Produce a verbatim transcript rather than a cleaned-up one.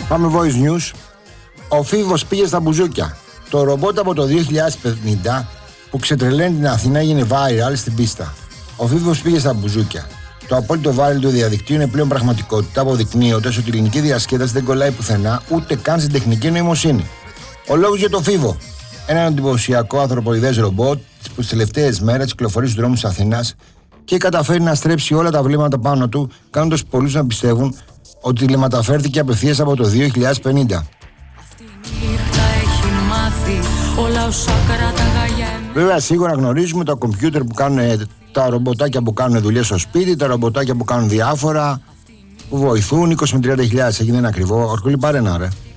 Πάμε voice news. Ο Φίβος πήγε στα μπουζούκια. Το ρομπότ από το δύο χιλιάδες πενήντα που ξετρελαίνει την Αθήνα έγινε viral στην πίστα. Ο Φίβος πήγε στα μπουζούκια. Το απόλυτο viral του διαδικτύου είναι πλέον πραγματικότητα, αποδεικνύοντας ότι η ελληνική διασκέδαση δεν κολλάει πουθενά, ούτε καν στην τεχνική νοημοσύνη. Ο λόγος για το Φίβο. Έναν εντυπωσιακό ανθρωποειδές ρομπότ που τις τελευταίες μέρες κυκλοφορεί στους δρόμους της Αθήνας και καταφέρει να στρέψει όλα τα βλέμματα πάνω του, κάνοντας πολλούς να πιστεύουν ότι τηλεματαφέρθηκε απευθείας από το δύο χιλιάδες πενήντα. Βέβαια, σίγουρα γνωρίζουμε τα κομπιούτερ που κάνουν, τα ρομποτάκια που κάνουν δουλειές στο σπίτι, τα ρομποτάκια που κάνουν διάφορα, που βοηθούν είκοσι με τριάντα χιλιάδες. Έγινε ένα ακριβό. Ορκούλη, πάρε ένα, ρε.